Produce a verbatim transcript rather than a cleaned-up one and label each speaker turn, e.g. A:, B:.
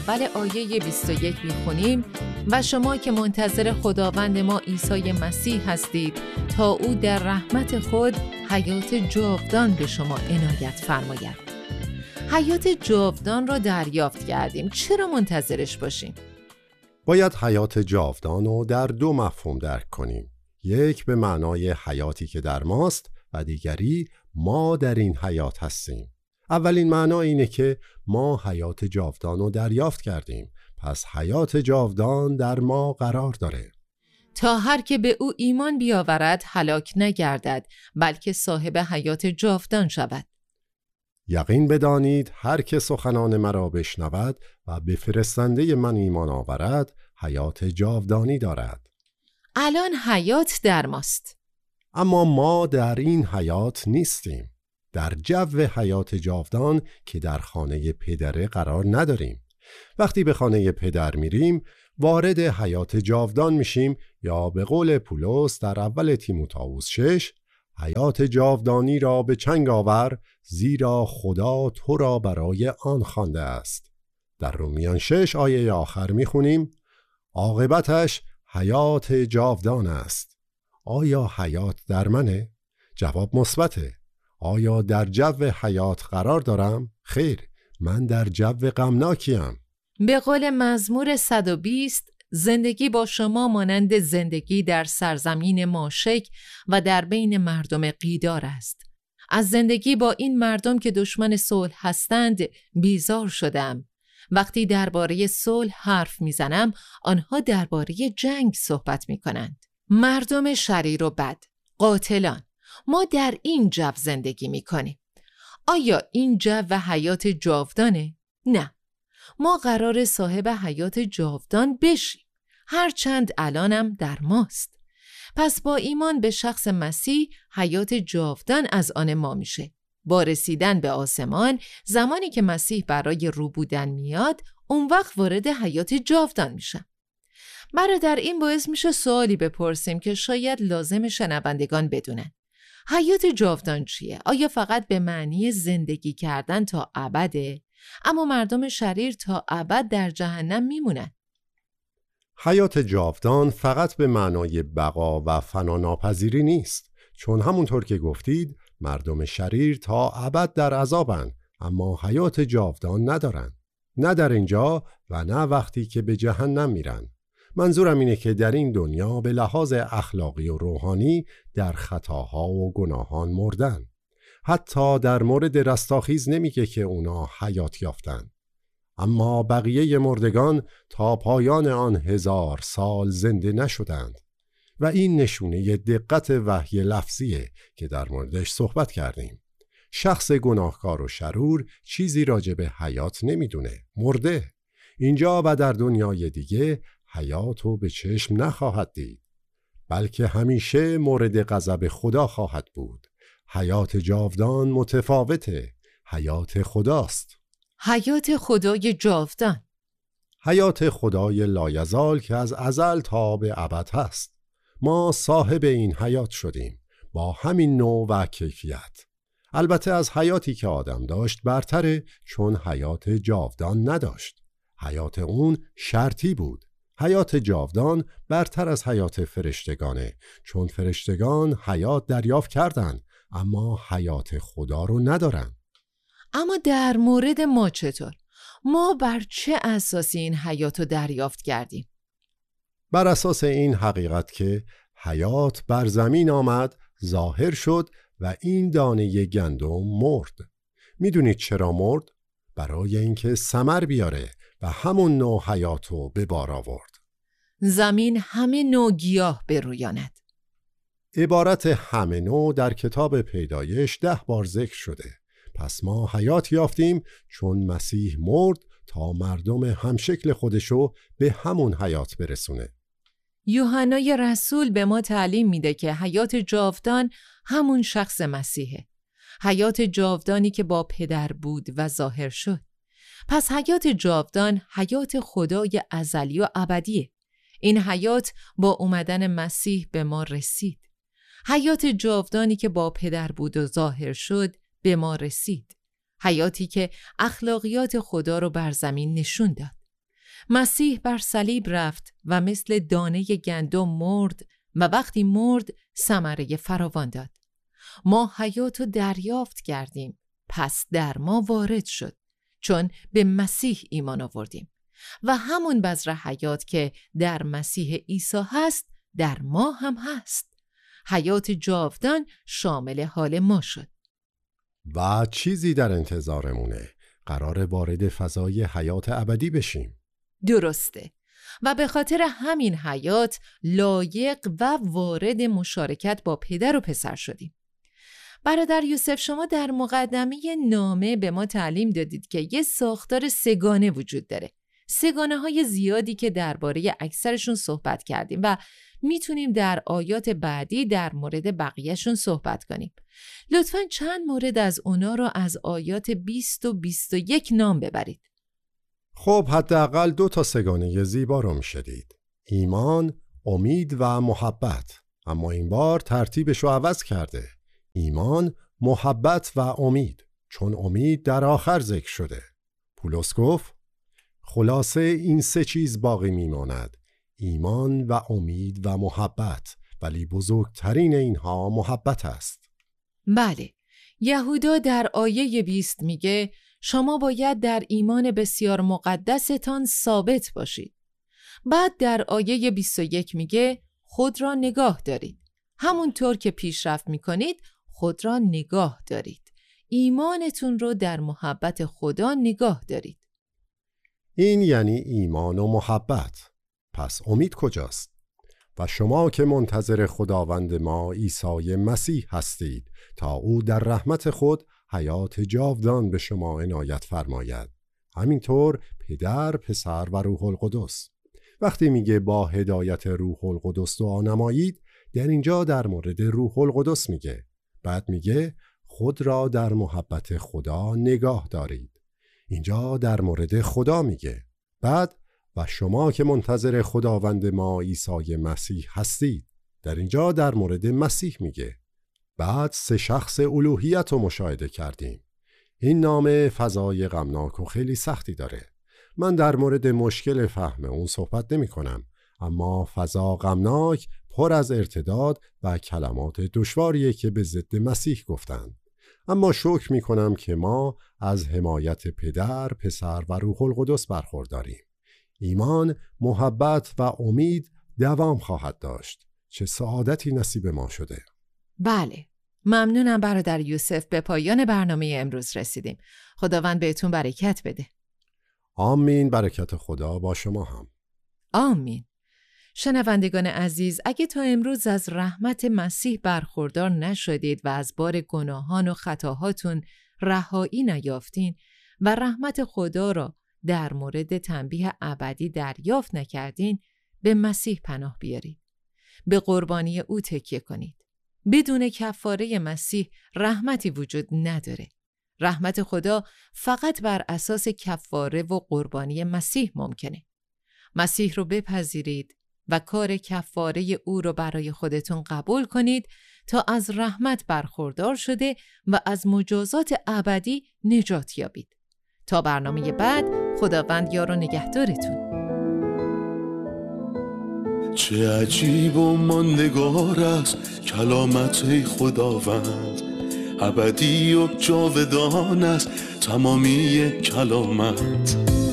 A: اول آیه بیست و یک میخونیم: و شما که منتظر خداوند ما عیسی مسیح هستید تا او در رحمت خود حیات جاودان به شما عنایت فرماید. حیات جاودان را دریافت کردیم، چرا منتظرش باشیم؟
B: باید حیات جاودان رو در دو مفهوم درک کنیم. یک به معنای حیاتی که در ماست و دیگری ما در این حیات هستیم. اولین معنا اینه که ما حیات جاودان رو دریافت کردیم، پس حیات جاودان در ما قرار داره.
A: تا هر که به او ایمان بیاورد هلاک نگردد، بلکه صاحب حیات جاودان شود.
B: یقین بدانید هر که سخنان مرا بشنود و به فرستنده من ایمان آورد حیات جاودانی دارد.
A: الان حیات در ماست،
B: اما ما در این حیات نیستیم. در جو حیات جاودان که در خانه پدره قرار نداریم. وقتی به خانه پدر میریم وارد حیات جاودان میشیم، یا به قول پولس در اول تیموتائوس شش: حیات جاودانی را به چنگ آور، زیرا خدا تو را برای آن خوانده است. در رومیان شش آیه آخر میخونیم: عاقبتش حیات جاودان است. آیا حیات در منه؟ جواب مثبته. آیا در جو حیات قرار دارم؟ خیر، من در جو غمناکیم.
A: به قول مزمور صد و بیست: زندگی با شما مانند زندگی در سرزمین ماشک و در بین مردم قیدار است. از زندگی با این مردم که دشمن صلح هستند بیزار شدم. وقتی درباره صلح حرف میزنم آنها درباره جنگ صحبت میکنند. مردم شریر و بد، قاتلان. ما در این جو زندگی میکنیم. آیا این جو و حیات جاودانه؟ نه. ما قرار صاحب حیات جاودان بشیم، هرچند الانم در ماست. پس با ایمان به شخص مسیح حیات جاودان از آن ما میشه. با رسیدن به آسمان، زمانی که مسیح برای رو بودن میاد، اون وقت وارد حیات جاودان میشه. برادر، این باعث میشه سوالی بپرسیم که شاید لازم شنوندگان بدونن. حیات جاودان چیه؟ آیا فقط به معنی زندگی کردن تا ابده؟ اما مردم شریر تا ابد در جهنم میمونن.
B: حیات جاودان فقط به معنای بقا و فناناپذیری نیست، چون همونطور که گفتید مردم شریر تا ابد در عذابن، اما حیات جاودان ندارن. نه در اینجا و نه وقتی که به جهنم میرن. منظورم اینه که در این دنیا به لحاظ اخلاقی و روحانی در خطاها و گناهان مردن. حتی در مورد رستاخیز نمیگه که اونا حیات یافتن. اما بقیه مردگان تا پایان آن هزار سال زنده نشدند و این نشونه دقت وحی لفظیه که در موردش صحبت کردیم. شخص گناهکار و شرور چیزی راجع به حیات نمیدونه، مرده. اینجا و در دنیای دیگه حیات رو به چشم نخواهد دید، بلکه همیشه مورد غضب خدا خواهد بود. حیات جاودان متفاوته، حیات خداست.
A: حیات خدای جاودان،
B: حیات خدای لایزال که از ازل تا به ابد هست. ما صاحب این حیات شدیم با همین نوع و کیفیت. البته از حیاتی که آدم داشت برتره، چون حیات جاودان نداشت. حیات اون شرطی بود. حیات جاودان برتر از حیات فرشتگانه، چون فرشتگان حیات دریافت کردن اما حیات خدا رو ندارن.
A: اما در مورد ما چطور؟ ما بر چه اساسی این حیات رو دریافت کردیم؟
B: بر اساس این حقیقت که حیات بر زمین آمد، ظاهر شد و این دانه گندم مرد. میدونید چرا مرد؟ برای اینکه ثمر بیاره و همون نوع حیات رو به بار آورد.
A: زمین همه نوع گیاه برویاند.
B: عبارت همه نوع در کتاب پیدایش ده بار ذکر شده. پس ما حیات یافتیم چون مسیح مرد تا مردم همشکل خودشو به همون حیات برسونه.
A: یوحنای رسول به ما تعلیم میده که حیات جاودان همون شخص مسیحه. حیات جاودانی که با پدر بود و ظاهر شد. پس حیات جاودان حیات خدای ازلی و ابدیه. این حیات با اومدن مسیح به ما رسید. حیات جاودانی که با پدر بود و ظاهر شد به ما رسید. حیاتی که اخلاقیات خدا رو بر زمین نشون داد. مسیح بر صلیب رفت و مثل دانه گندم مرد و وقتی مرد ثمره فراوان داد. ما حیات رو دریافت کردیم، پس در ما وارد شد، چون به مسیح ایمان آوردیم و همون بذر حیات که در مسیح عیسی هست در ما هم هست. حیات جاودان شامل حال ما شد.
B: و چیزی در انتظارمونه. قرار وارد فضای حیات ابدی بشیم.
A: درسته. و به خاطر همین حیات لایق و وارد مشارکت با پدر و پسر شدیم. برادر یوسف، شما در مقدمه نامه به ما تعلیم دادید که یه ساختار سگانه وجود داره. سگانه های زیادی که درباره اکثرشون صحبت کردیم و میتونیم در آیات بعدی در مورد بقیهشون صحبت کنیم. لطفاً چند مورد از اونا رو از آیات بیست و بیست و یک نام ببرید.
B: خب حداقل دو تا سگانه زیبا رو میشه دید. ایمان، امید و محبت. اما این بار ترتیبش رو عوض کرده. ایمان، محبت و امید، چون امید در آخر ذکر شده. پولس گفت خلاصه این سه چیز باقی میماند: ایمان و امید و محبت، ولی بزرگترین اینها محبت است.
A: بله، یهودا در آیه بیست میگه شما باید در ایمان بسیار مقدستان ثابت باشید. بعد در آیه بیست و یک میگه خود را نگاه دارید. همونطور که پیشرفت میکنید خود را نگاه دارید. ایمانتون رو در محبت خدا نگاه دارید.
B: این یعنی ایمان و محبت. پس امید کجاست؟ و شما که منتظر خداوند ما عیسی مسیح هستید تا او در رحمت خود حیات جاودان به شما عنایت فرماید. همینطور پدر، پسر و روح القدس. وقتی میگه با هدایت روح القدس دعا نمایید، در اینجا در مورد روح القدس میگه. بعد میگه خود را در محبت خدا نگاه دارید. اینجا در مورد خدا میگه. بعد و شما که منتظر خداوند ما عیسی مسیح هستید، در اینجا در مورد مسیح میگه. بعد سه شخص الوهیت رو مشاهده کردیم. این نامه فضای غمناک و خیلی سختی داره. من در مورد مشکل فهم اون صحبت نمی کنم، اما فضا غمناک پر از ارتداد و کلمات دشواریه که به ضد مسیح گفتند. اما شکر می کنم که ما از حمایت پدر، پسر و روح القدس برخورداریم. ایمان، محبت و امید دوام خواهد داشت. چه سعادتی نصیب ما شده.
A: بله، ممنونم برادر یوسف. به پایان برنامه امروز رسیدیم. خداوند بهتون برکت بده.
B: آمین. برکت خدا با شما هم.
A: آمین. شنوندگان عزیز، اگه تا امروز از رحمت مسیح برخوردار نشدید و از بار گناهان و خطاهاتون رهایی نیافتین و رحمت خدا را در مورد تنبیه ابدی دریافت نکردین، به مسیح پناه بیارید. به قربانی او تکیه کنید. بدون کفاره مسیح رحمتی وجود نداره. رحمت خدا فقط بر اساس کفاره و قربانی مسیح ممکنه. مسیح رو بپذیرید و کار کفاره او رو برای خودتون قبول کنید تا از رحمت برخوردار شده و از مجازات ابدی نجات یابید. تا برنامه بعد، خداوند یار و نگهدارتون.
C: چه عجیب و ماندگار است کلامت خداوند، ابدی و جاودان است تمامی کلامت.